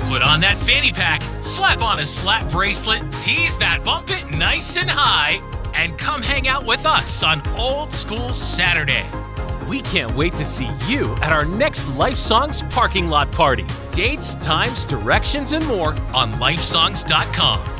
Put on that fanny pack, slap on a slap bracelet, tease that bump it nice and high, and come hang out with us on Old School Saturday. We can't wait to see you at our next Life Songs parking lot party. Dates, times, directions, and more on lifesongs.com.